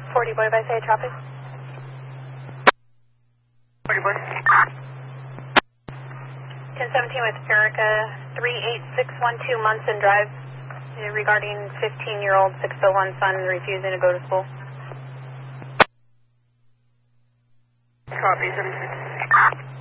40 boy by say traffic. 40 boy. 1017 with Erica, 38612 Munson Drive, regarding 15-year-old 601 son refusing to go to school. Copy, 76.